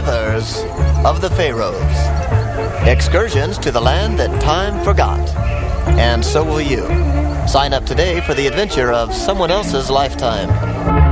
Brothers of the Pharaohs. Excursions to the land that time forgot. And so will you. Sign up today for the adventure of someone else's lifetime.